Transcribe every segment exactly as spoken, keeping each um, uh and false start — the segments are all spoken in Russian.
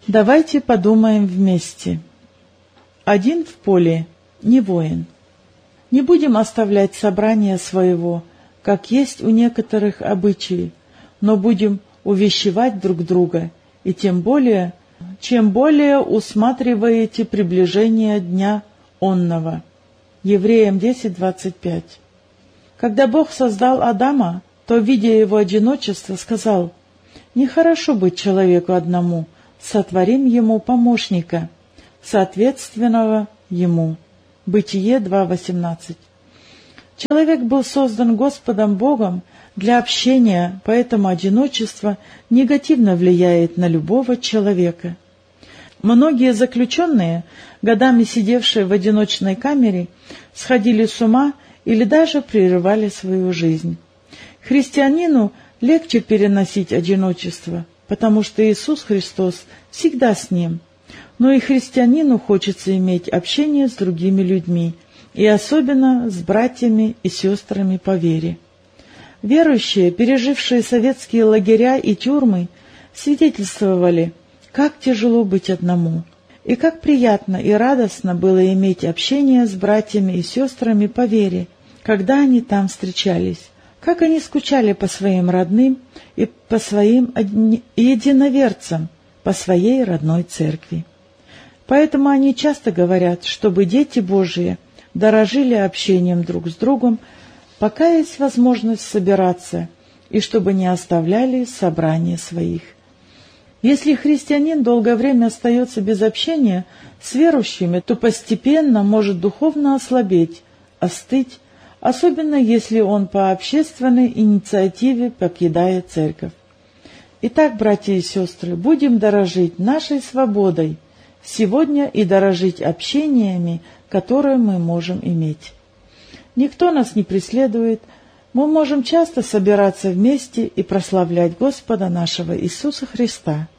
Давайте подумаем вместе. Один в поле не воин. Не будем оставлять собрание своего, как есть у некоторых обычаи, но будем увещевать друг друга, и тем более, чем более усматриваете приближение дня онного. Евреям десять двадцать пять. Когда Бог создал Адама, то, видя его одиночество, сказал: «Нехорошо быть человеку одному, сотворим ему помощника, соответственного ему». Бытие два восемнадцать. Человек был создан Господом Богом для общения, поэтому одиночество негативно влияет на любого человека. Многие заключенные, годами сидевшие в одиночной камере, сходили с ума или даже прерывали свою жизнь. Христианину легче переносить одиночество, потому что Иисус Христос всегда с ним. Но и христианину хочется иметь общение с другими людьми, и особенно с братьями и сестрами по вере. Верующие, пережившие советские лагеря и тюрьмы, свидетельствовали, как тяжело быть одному, и как приятно и радостно было иметь общение с братьями и сестрами по вере, когда они там встречались, как они скучали по своим родным и по своим единоверцам, по своей родной церкви. Поэтому они часто говорят, чтобы дети Божии дорожили общением друг с другом, пока есть возможность собираться, и чтобы не оставляли собрания своих. Если христианин долгое время остается без общения с верующими, то постепенно может духовно ослабеть, остыть, особенно если он по общественной инициативе покидает церковь. Итак, братья и сестры, будем дорожить нашей свободой сегодня и дорожить общениями, которые мы можем иметь. Никто нас не преследует, мы можем часто собираться вместе и прославлять Господа нашего Иисуса Христа.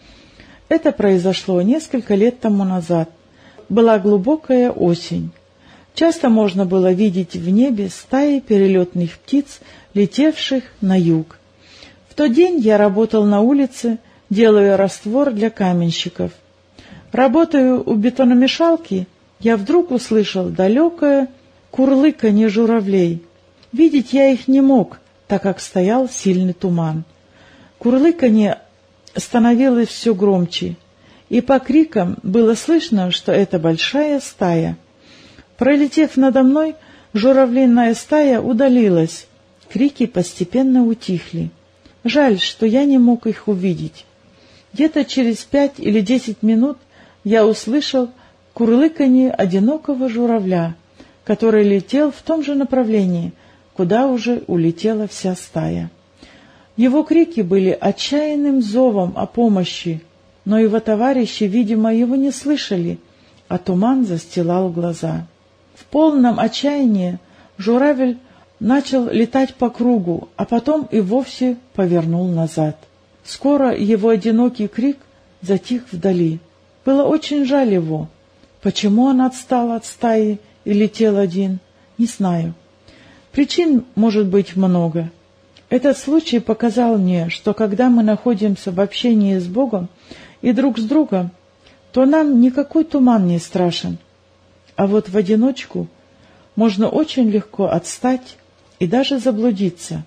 Это произошло несколько лет тому назад. Была глубокая осень. Часто можно было видеть в небе стаи перелетных птиц, летевших на юг. В тот день я работал на улице, делая раствор для каменщиков. Работая у бетономешалки, я вдруг услышал далекое курлыканье журавлей. Видеть я их не мог, так как стоял сильный туман. Курлыканье становилось все громче, и по крикам было слышно, что это большая стая. Пролетев надо мной, журавлиная стая удалилась, крики постепенно утихли. Жаль, что я не мог их увидеть. Где-то через пять или десять минут я услышал курлыканье одинокого журавля, который летел в том же направлении, куда уже улетела вся стая. Его крики были отчаянным зовом о помощи, но его товарищи, видимо, его не слышали, а туман застилал глаза. В полном отчаянии журавль начал летать по кругу, а потом и вовсе повернул назад. Скоро его одинокий крик затих вдали. Было очень жаль его. Почему он отстал от стаи и летел один, не знаю. Причин может быть много. Этот случай показал мне, что когда мы находимся в общении с Богом и друг с другом, то нам никакой туман не страшен. А вот в одиночку можно очень легко отстать и даже заблудиться.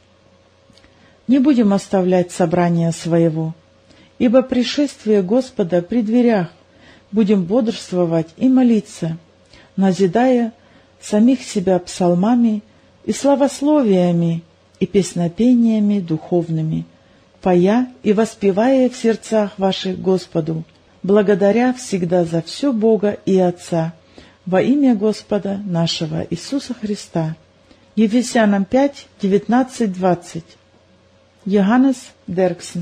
Не будем оставлять собрания своего, ибо пришествие Господа при дверях. Будем бодрствовать и молиться, назидая самих себя псалмами и славословиями и песнопениями духовными, поя и воспевая в сердцах ваших Господу, благодаря всегда за все Бога и Отца, во имя Господа нашего Иисуса Христа. Ефесянам пять, девятнадцать, двадцать. Йоханнес Дерксен.